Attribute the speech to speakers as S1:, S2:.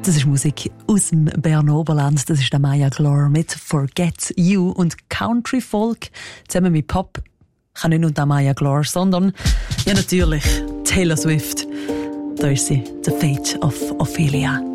S1: Das ist Musik aus dem Berner Oberland. Das ist der Maya Glore mit Forget You und Country Folk zusammen mit Pop. Kann nicht nur der Maya Glore, sondern ja natürlich Taylor Swift. Da ist sie, The Fate of Ophelia.